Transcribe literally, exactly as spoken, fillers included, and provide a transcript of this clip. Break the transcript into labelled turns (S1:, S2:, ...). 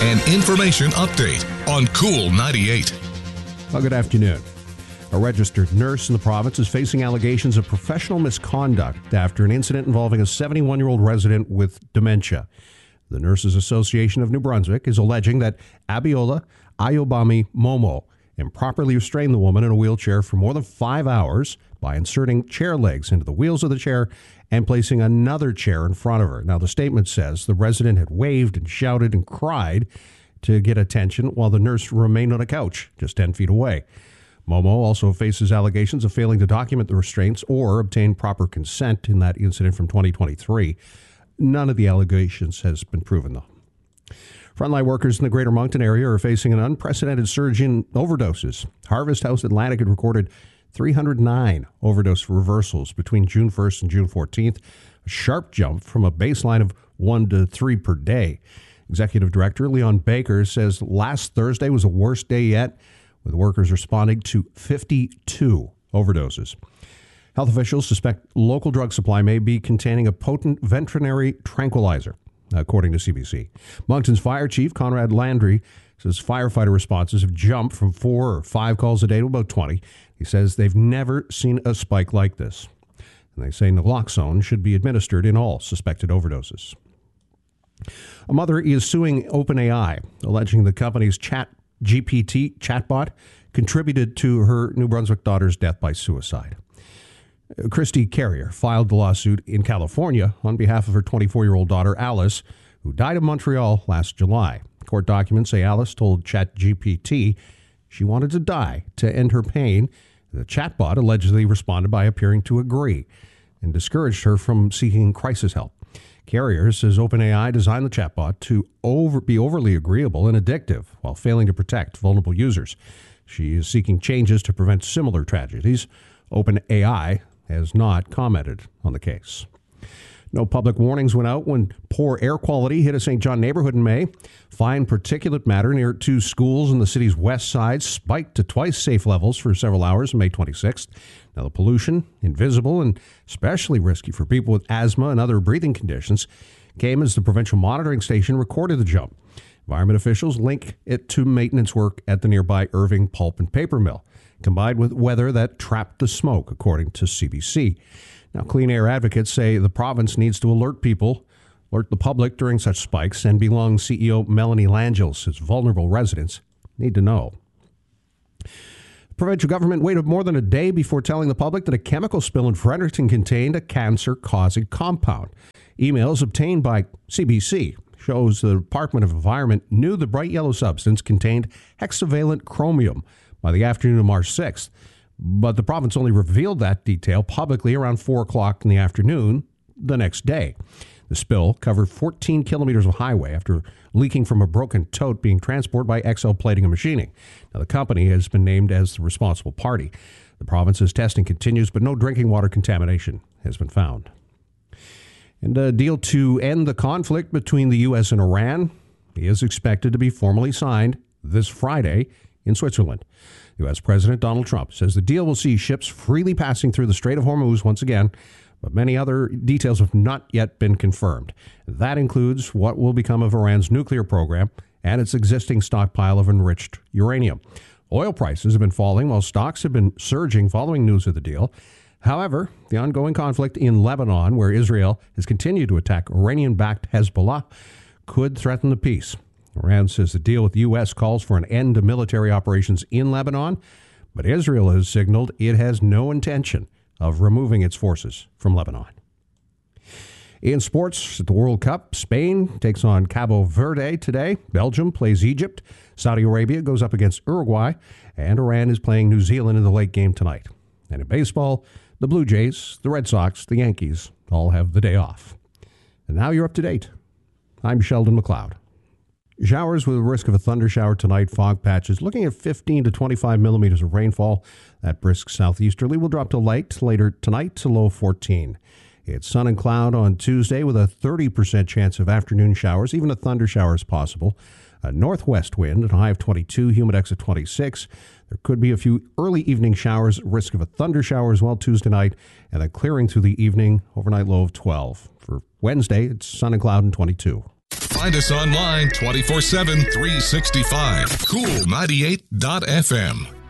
S1: An information update on Cool ninety-eight.
S2: Well, good afternoon. A registered nurse in the province is facing allegations of professional misconduct after an incident involving a seventy-one-year-old resident with dementia. The Nurses Association of New Brunswick is alleging that Abiola Ayobami Momo improperly restrained the woman in a wheelchair for more than five hours by inserting chair legs into the wheels of the chair and placing another chair in front of her. Now, the statement says the resident had waved and shouted and cried to get attention while the nurse remained on a couch just ten feet away. Momo also faces allegations of failing to document the restraints or obtain proper consent in that incident from twenty twenty-three. None of the allegations has been proven, though. Frontline workers in the Greater Moncton area are facing an unprecedented surge in overdoses. Harvest House Atlantic had recorded three hundred nine overdose reversals between June first and June fourteenth, a sharp jump from a baseline of one to three per day. Executive Director Leon Baker says last Thursday was the worst day yet, with workers responding to fifty-two overdoses. Health officials suspect local drug supply may be containing a potent veterinary tranquilizer, according to C B C. Moncton's Fire Chief Conrad Landry says firefighter responses have jumped from four or five calls a day to about twenty. He says they've never seen a spike like this. And they say naloxone should be administered in all suspected overdoses. A mother is suing OpenAI, alleging the company's Chat G P T chatbot contributed to her New Brunswick daughter's death by suicide. Christy Carrier filed the lawsuit in California on behalf of her twenty-four-year-old daughter, Alice, who died in Montreal last July. Court documents say Alice told ChatGPT she wanted to die to end her pain. The chatbot allegedly responded by appearing to agree and discouraged her from seeking crisis help. Carrier says OpenAI designed the chatbot to over, be overly agreeable and addictive while failing to protect vulnerable users. She is seeking changes to prevent similar tragedies. OpenAI has not commented on the case. No public warnings went out when poor air quality hit a Saint John neighborhood in May. Fine particulate matter near two schools in the city's west side spiked to twice safe levels for several hours on May twenty-sixth. Now, the pollution, invisible and especially risky for people with asthma and other breathing conditions, came as the provincial monitoring station recorded the jump. Environment officials link it to maintenance work at the nearby Irving Pulp and Paper Mill, combined with weather that trapped the smoke, according to C B C. Now, clean air advocates say the province needs to alert people, alert the public during such spikes, and Belong C E O Melanie Langell says vulnerable residents need to know. The provincial government waited more than a day before telling the public that a chemical spill in Fredericton contained a cancer-causing compound. Emails obtained by C B C shows the Department of Environment knew the bright yellow substance contained hexavalent chromium by the afternoon of March sixth. But the province only revealed that detail publicly around four o'clock in the afternoon the next day. The spill covered fourteen kilometers of highway after leaking from a broken tote being transported by X L Plating and Machining. Now, the company has been named as the responsible party. The province's testing continues, but no drinking water contamination has been found. And a deal to end the conflict between the U S and Iran is expected to be formally signed this Friday in Switzerland. U S. President Donald Trump says the deal will see ships freely passing through the Strait of Hormuz once again, but many other details have not yet been confirmed. That includes what will become of Iran's nuclear program and its existing stockpile of enriched uranium. Oil prices have been falling while stocks have been surging following news of the deal. However, the ongoing conflict in Lebanon, where Israel has continued to attack Iranian-backed Hezbollah, could threaten the peace. Iran says the deal with the U S calls for an end to military operations in Lebanon, but Israel has signaled it has no intention of removing its forces from Lebanon. In sports, at the World Cup, Spain takes on Cabo Verde today. Belgium plays Egypt. Saudi Arabia goes up against Uruguay. And Iran is playing New Zealand in the late game tonight. And in baseball, the Blue Jays, the Red Sox, the Yankees all have the day off. And now you're up to date. I'm Sheldon McLeod. Showers with a risk of a thunder shower tonight, fog patches, looking at fifteen to twenty-five millimeters of rainfall. That brisk southeasterly will drop to light later tonight to low fourteen. It's sun and cloud on Tuesday with a thirty percent chance of afternoon showers. Even a thunder shower is possible. A northwest wind at a high of twenty-two, humidex at twenty-six. There could be a few early evening showers, risk of a thunder shower as well Tuesday night, and then clearing through the evening, overnight low of twelve. For Wednesday, it's sun and cloud and twenty-two.
S1: Find us online twenty-four seven, three sixty-five. cool ninety-eight dot f m.